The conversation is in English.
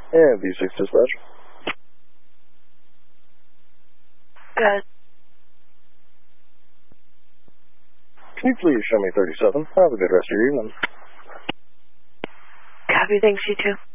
Yeah, V6 dispatch. Good. Can you please show me 37? Have a good rest of your evening. Copy, thanks, you too.